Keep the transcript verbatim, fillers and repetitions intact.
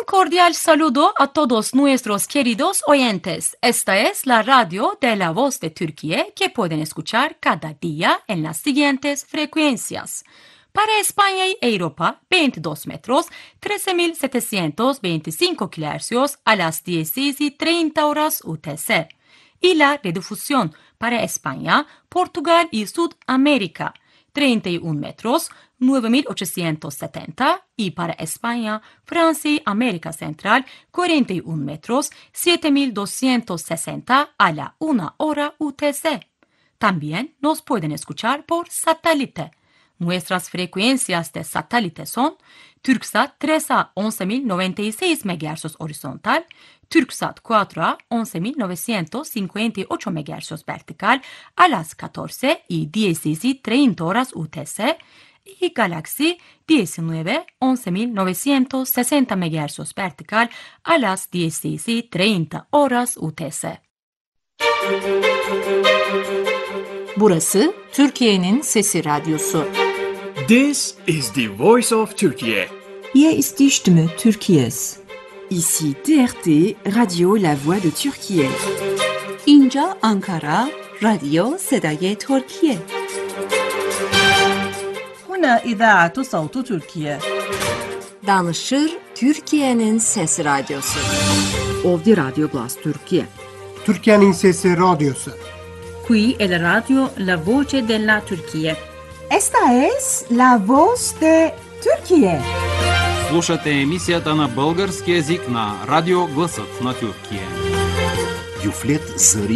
cordial saludo a todos nuestros queridos oyentes. Esta es la radio de La Voz de Turquía que pueden escuchar cada día en las siguientes frecuencias. Para España y Europa, veintidós metros, trece mil setecientos veinticinco kilohercios a las dieciséis y treinta horas U T C. Y la redifusión para España, Portugal y Sudamérica, treinta y un metros, nueve mil ochocientos setenta, y para España, Francia y América Central, cuarenta y un metros, siete mil doscientos sesenta a la una hora U T C. También nos pueden escuchar por satélite. Nuestras frecuencias de satélite son Turksat tres a once mil noventa y seis megahercios horizontal, Turksat cuatro a once mil novecientos cincuenta y ocho megahercios vertical a las catorce y dieciséis y treinta horas U T C y Galaxy diecinueve a once mil novecientos sesenta megahercios vertical a las dieciséis y treinta horas U T C. Burası Türkiye'nin Sesi Radyosu. This is the voice of Turkey. Hier ist die Stimme Türkiye's. Ici T R T, Radio La Voix de Türkiye. اینجا Ankara, راديو صدای ترکیه. هنا إذاعة صوت تركيا. Danışır Türkiye'nin Sesi Radyosu. Ovdje Radio Glas Türkiye. Türkiye'nin Sesi Radyosu. Qui è la radio La Voce della Turchia. Esta es La Voz de Türkiye. Слушате емисията на български език на Радио Гласът на Тюркия. Юфлет Зари